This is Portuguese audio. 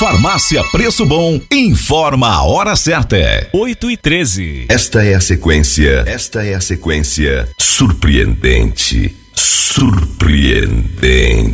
Farmácia Preço Bom informa a hora certa. 8h13. Esta é a sequência surpreendente. Surpreendente.